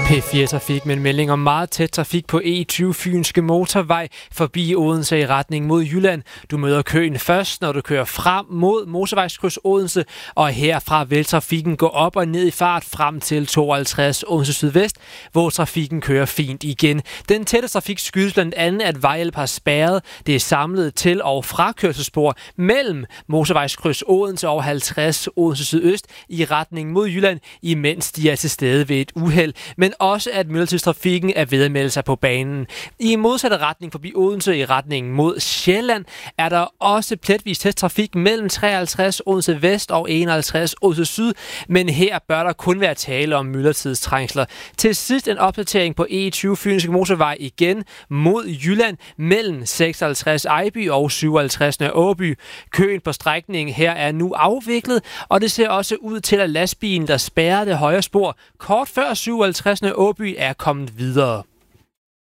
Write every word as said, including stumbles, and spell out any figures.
P fire Trafik med en melding om meget tæt trafik på E tyve Fynske Motorvej forbi Odense i retning mod Jylland. Du møder køen først, når du kører frem mod motorvejskryds Odense, og herfra vil trafikken gå op og ned i fart frem til tooghalvtreds Odense Sydvest, hvor trafikken kører fint igen. Den tætte trafik skyldes blandt andet, at vejhjælp har spærret det samlede til- og frakørselsspor mellem motorvejskryds Odense og halvtreds Odense Sydøst i retning mod Jylland, imens de er til stede ved et uheld, men også at myldretidstrafikken er ved at melde sig på banen. I modsatte retning forbi Odense i retning mod Sjælland er der også pletvis tæt trafik mellem treoghalvtreds Odense Vest og enoghalvtreds Odense Syd, men her bør der kun være tale om myldretidstrængsler. Til sidst en opdatering på E tyve Fynske Motorvej igen mod Jylland mellem seksoghalvtreds Ejby og syvoghalvtreds Nørre Aaby. Køen på strækningen her er nu afviklet, og det ser også ud til, at lastbilen, der spærrer det højre spor kort før syvoghalvtreds Nørre Aaby, er kommet videre.